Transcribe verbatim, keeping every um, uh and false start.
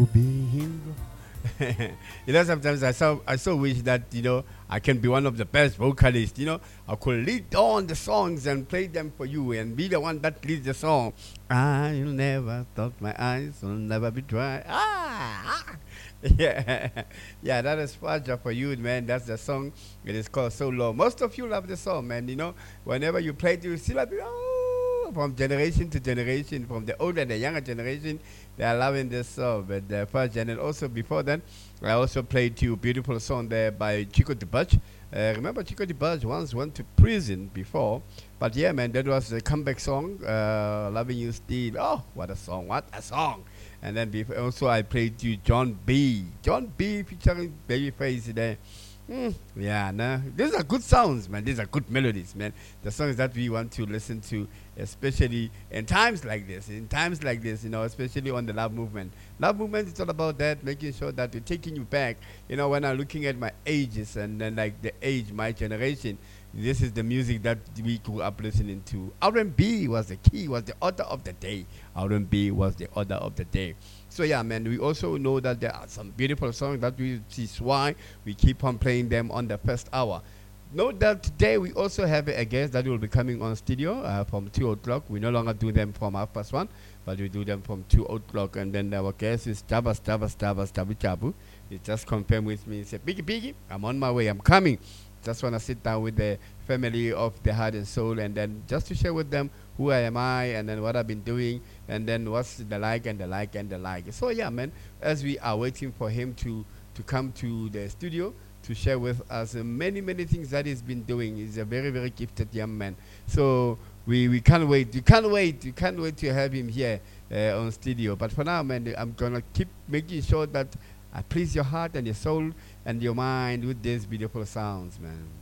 Being you know, sometimes I so I so wish that you know I can be one of the best vocalists. You know, I could lead on the songs and play them for you, and be the one that leads the song. I'll never stop, my eyes will never be dry. Ah, ah. Yeah, yeah, that is Faja for you, man. That's the song. It is called So Low. Most of you love the song, man. You know, whenever you play it, you see like oh, from generation to generation, from the older and the younger generation, they are loving this song. But the first and also before that, I also played you a beautiful song there by Chico DeBarge. Uh, remember Chico DeBarge once went to prison before, but yeah, man, that was a comeback song. Uh, Loving You Still. Oh, what a song! What a song! And then before, also I played you John B. John B featuring Babyface there. Mm, yeah, no, these are good sounds, man. These are good melodies, man. The songs that we want to listen to, especially in times like this, in times like this, you know, especially on the love movement. Love movement is all about that, making sure that we're taking you back. You know, when I'm looking at my ages and then like the age, my generation, this is the music that we grew up listening to. R and B was the key, was the order of the day. R and B was the order of the day. So yeah, man, we also know that there are some beautiful songs that we is why we keep on playing them on the first hour. Note that today we also have a guest that will be coming on studio uh, from two o'clock. We no longer do them from half past one, but we do them from two o'clock. And then our guest is Jabas, Jabas, Jabas, Jabu Jabu. He just confirmed with me. He said, Biggie, Biggie, I'm on my way. I'm coming. Just want to sit down with the family of the heart and soul and then just to share with them who I am I and then what I've been doing and then what's the like and the like and the like. So yeah, man, as we are waiting for him to, to come to the studio to share with us uh, many, many things that he's been doing. He's a very, very gifted young man. So we, we can't wait. You can't wait. You can't wait to have him here uh, on studio. But for now, man, I'm going to keep making sure that I please your heart and your soul and your mind with these beautiful sounds, man.